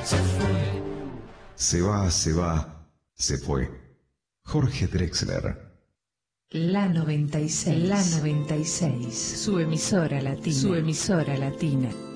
Se va, se fue. Jorge Drexler. La 96, su emisora latina.